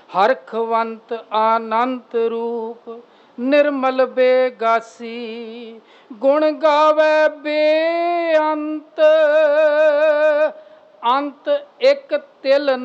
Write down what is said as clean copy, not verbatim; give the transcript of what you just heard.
हरखवंत आनंत रूप निर्मल बेगासी गुण गावे बेअंत अंत एक तिल